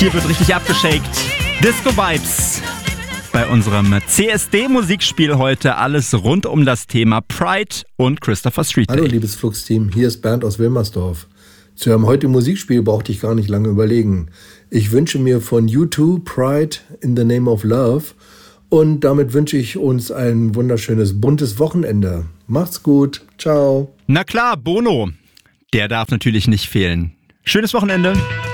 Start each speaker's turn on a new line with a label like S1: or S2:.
S1: Hier wird richtig abgeschakt. Disco Vibes. Bei unserem CSD-Musikspiel heute alles rund um das Thema Pride und Christopher Street Day.
S2: Hallo liebes Flux-Team, hier ist Bernd aus Wilmersdorf. Zu einem heutigen Musikspiel brauchte ich gar nicht lange überlegen. Ich wünsche mir von U2 Pride in the Name of Love und damit wünsche ich uns ein wunderschönes, buntes Wochenende. Macht's gut, ciao.
S1: Na klar, Bono. Der darf natürlich nicht fehlen. Schönes Wochenende.